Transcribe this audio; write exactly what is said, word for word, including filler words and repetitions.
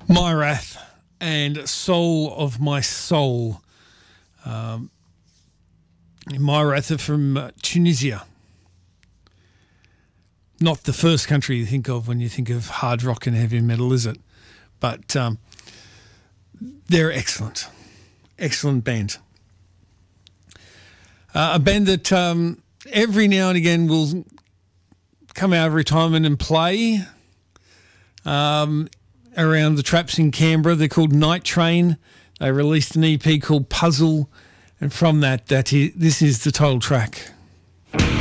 Myrath and Soul of My Soul. Um, Myrath are from uh, Tunisia. Not the first country you think of when you think of hard rock and heavy metal, is it? But um, they're excellent. Excellent band. Uh, a band that um, every now and again will come out of retirement and play um, around the traps in Canberra. They're called Night Train. They released an E P called Puzzle, and from that, that is, this is the title track.